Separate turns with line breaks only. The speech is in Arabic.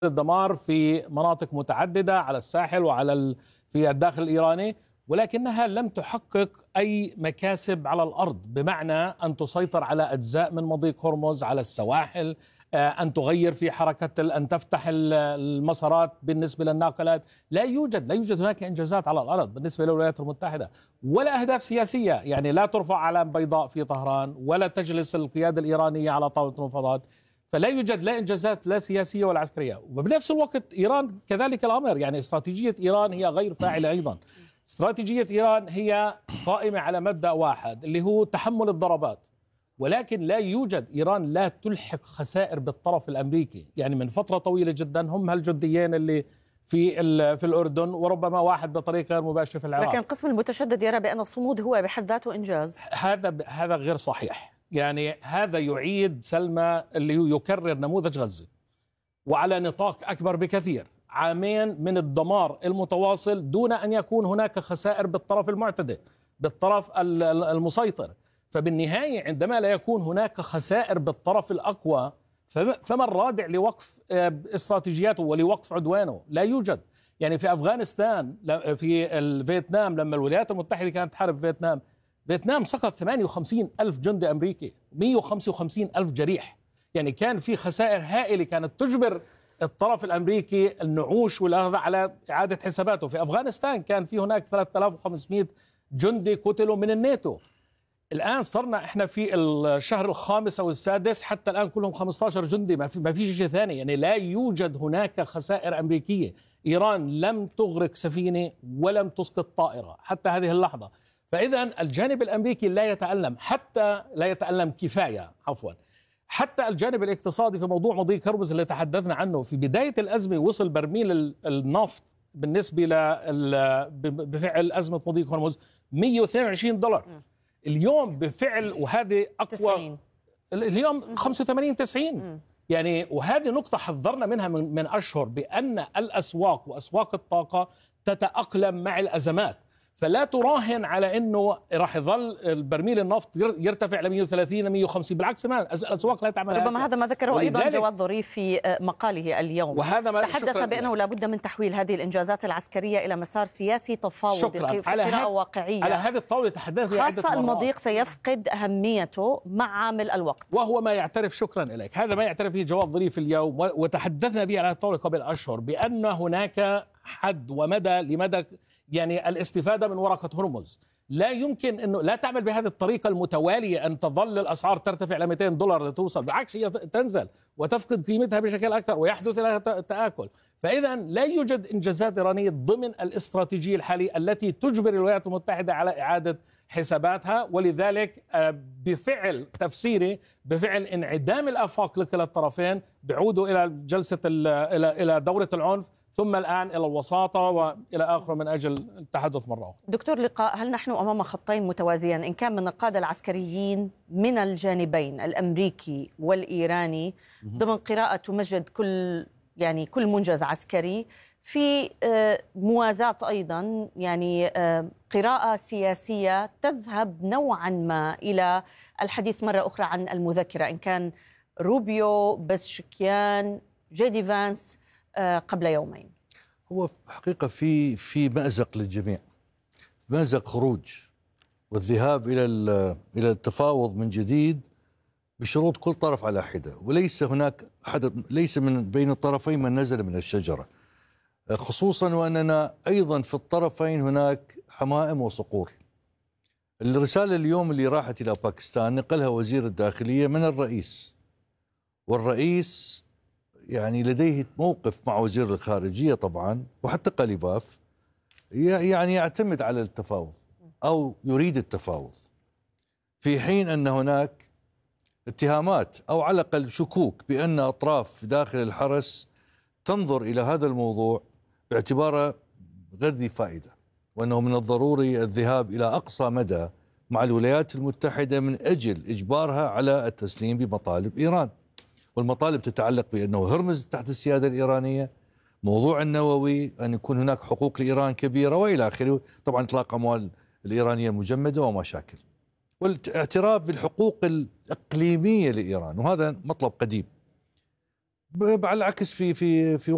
الدمار في مناطق متعددة على الساحل في الداخل الإيراني، ولكنها لم تحقق أي مكاسب على الأرض، بمعنى أن تسيطر على أجزاء من مضيق هرمز، على السواحل، أن تغير في حركة، أن تفتح المسارات بالنسبة للناقلات. لا يوجد هناك إنجازات على الأرض بالنسبة للولايات المتحدة، ولا أهداف سياسية. يعني لا ترفع علم بيضاء في طهران، ولا تجلس القيادة الإيرانية على طاولة المفاوضات. فلا يوجد لا إنجازات لا سياسية ولا عسكرية. وبنفس الوقت إيران كذلك الأمر، يعني استراتيجية إيران هي غير فاعلة أيضا. استراتيجية إيران هي قائمة على مبدأ واحد اللي هو تحمل الضربات، ولكن لا يوجد، إيران لا تلحق خسائر بالطرف الأمريكي. يعني من فترة طويلة جدا هم هالجنديين اللي في الأردن، وربما واحد بطريقة غير مباشرة في العراق.
لكن القسم المتشدد يرى بأن الصمود هو بحد ذاته إنجاز.
هذا غير صحيح. يعني هذا يعيد سلمى اللي هو يكرر نموذج غزة وعلى نطاق أكبر بكثير، عامين من الدمار المتواصل دون أن يكون هناك خسائر بالطرف المعتدي، بالطرف المسيطر. فبالنهاية عندما لا يكون هناك خسائر بالطرف الأقوى، فما الرادع لوقف استراتيجياته ولوقف عدوانه؟ لا يوجد. يعني في أفغانستان، في الفيتنام، لما الولايات المتحدة كانت تحارب فيتنام سقط 58 ألف جندي أمريكي، 155 ألف جريح. يعني كان في خسائر هائلة كانت تجبر الطرف الأمريكي النعوش والأخذ على إعادة حساباته. في أفغانستان كان في هناك 3500 جندي قتلوا من الناتو. الآن صرنا إحنا في الشهر الخامس أو السادس، حتى الآن كلهم 15 جندي، ما في شيء ثاني. يعني لا يوجد هناك خسائر أمريكية. إيران لم تغرق سفينة ولم تسقط طائرة حتى هذه اللحظة. فإذا الجانب الأمريكي لا يتألم، حتى لا يتألم كفاية، حتى الجانب الاقتصادي في موضوع مضيق هرمز اللي تحدثنا عنه. في بداية الأزمة وصل برميل النفط بالنسبة بفعل أزمة مضيق هرمز $122. اليوم بفعل، وهذه أقوى
90.
اليوم 85 90. يعني وهذه نقطة حذرنا منها من أشهر، بأن الأسواق وأسواق الطاقة تتأقلم مع الأزمات. فلا تراهن على انه راح يظل البرميل النفط يرتفع ل 130 150. بالعكس، ما الاسواق لا تعمل.
ربما هذا ما ذكره ايضا جواد ظريف في مقاله اليوم،
وهذا ما
تحدث بانه لا بد من تحويل هذه الانجازات العسكريه الى مسار سياسي تفاوضي في قراءه واقعيه.
على هذه الطاوله تحدثنا
خاصه المضيق سيفقد اهميته مع عامل الوقت،
وهو ما يعترف. شكرا لك. هذا ما يعترف به جواد ظريف اليوم، وتحدثنا به على الطاوله قبل اشهر، بان هناك حد ومدى لمدى يعني الاستفادة من ورقة هرمز. لا يمكن أنه لا تعمل بهذه الطريقة المتوالية، أن تظل الأسعار ترتفع ل $200 لتوصل، بالعكس هي تنزل وتفقد قيمتها بشكل أكثر ويحدث لها تآكل. فإذا لا يوجد إنجازات إيرانية ضمن الاستراتيجية الحالية التي تجبر الولايات المتحدة على إعادة حساباتها. ولذلك بفعل تفسيري، بفعل انعدام الآفاق لكلا الطرفين، بيعودوا إلى جلسة إلى دورة العنف، ثم الآن إلى الوساطة وإلى آخره من أجل التحدث مرة أخرى.
دكتور لقاء، هل نحن أمام خطين متوازيين، إن كان من القادة العسكريين من الجانبين الأمريكي والإيراني، ضمن قراءة تمجد كل منجز عسكري، في موازاة أيضا، يعني قراءة سياسية تذهب نوعا ما إلى الحديث مرة أخرى عن المذكرة، إن كان روبيو، بسشكيان، جيدي فانس قبل يومين؟
هو حقيقة في مأزق للجميع، مأزق خروج والذهاب إلى التفاوض من جديد بشروط كل طرف على حدة، وليس هناك ليس من بين الطرفين من نزل من الشجرة، خصوصا وأننا أيضا في الطرفين هناك حمائم وصقور. الرسالة اليوم اللي راحت إلى باكستان نقلها وزير الداخلية من الرئيس، والرئيس يعني لديه موقف مع وزير الخارجية طبعا، وحتى قليباف يعني يعتمد على التفاوض أو يريد التفاوض، في حين أن هناك اتهامات أو على الأقل شكوك بأن أطراف داخل الحرس تنظر إلى هذا الموضوع باعتباره غير ذي فائدة، وأنه من الضروري الذهاب إلى أقصى مدى مع الولايات المتحدة من أجل إجبارها على التسليم بمطالب إيران. والمطالب تتعلق بأنه هرمز تحت السيادة الإيرانية، موضوع النووي، أن يكون هناك حقوق لإيران كبيرة وإلى آخره، طبعا إطلاق أموال الإيرانية المجمدة ومشاكل، والاعتراف بالحقوق الإقليمية لإيران، وهذا مطلب قديم. على العكس في